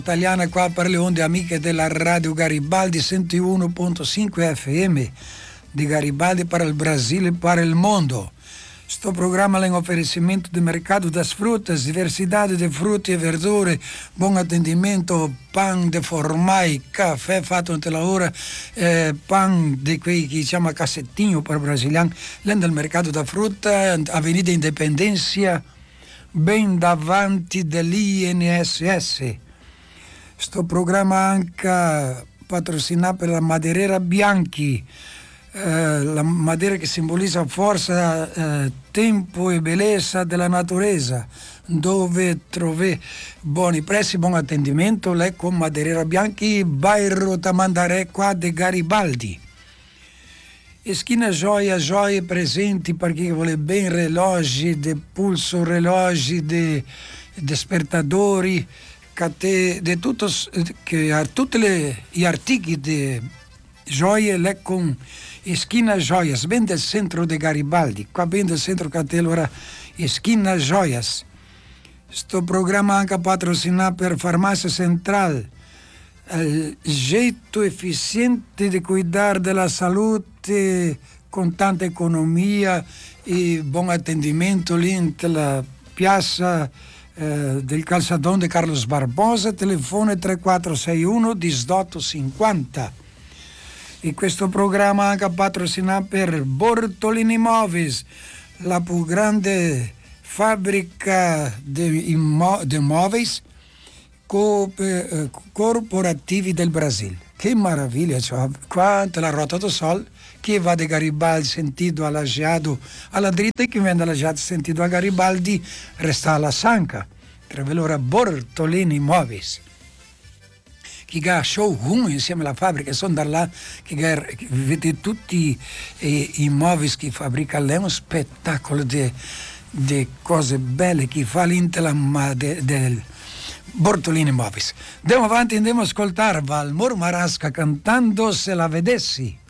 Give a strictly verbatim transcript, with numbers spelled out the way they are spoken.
Italiana qua per le onde amiche della Radio Garibaldi centouno ponto cinque F M di Garibaldi para il Brasile e para il mondo. Sto programma è in offerimento di mercato das frutas, diversidad de frutti e verdure, buon attendimento, pan de formai, caffè fatto in la ora, eh, pan di quei che si chiama cassettinho per brasiliano, l'end del mercato da frutta, Avenida Independencia, ben davanti dell'I N S S. Sto programma anche patrocinato per la Madeira Bianchi, eh, la madeira che simbolizza forza, eh, tempo e bellezza della natureza, dove trovi buoni prezzi, buon attendimento. Lei con Madeira Bianchi, bairro Tamandaré qua di Garibaldi. Esquina Joia, joie presenti per chi vuole ben relógio, de pulso, relógio, de despertadori, di tutti gli articoli di gioie lei con Esquina Joias, ben del centro di Garibaldi, qua ben del centro Catelo era Esquina Joias. Sto programma anche patrocinato per Farmácia Central, il jeito efficiente di cuidare della salute con tanta economia e buon attendimento lì nella piazza Eh, del calzadon di Carlos Barbosa, telefono tre quattro sei uno diciotto cinquanta. E questo programma anche patrocinato per Bortolini Móveis, la più grande fabbrica di immo- móveis co- eh, corporativi del Brasile. Che meraviglia, cioè, quanto la Rota do Sol che va da Garibaldi sentito alla Giado alla dritta e che viene dalla Giado sentito a Garibaldi resta alla Sanca. Tra l'ora Bortolini Móveis che ha showroom insieme alla fabbrica, sono da là che vede tutti i, i móveis che fabbrica lei, un spettacolo di cose belle che fa l'intela de, del Bortolini Móveis. Andiamo avanti, andiamo a ascoltare Valmor Marasca cantando Se la vedessi.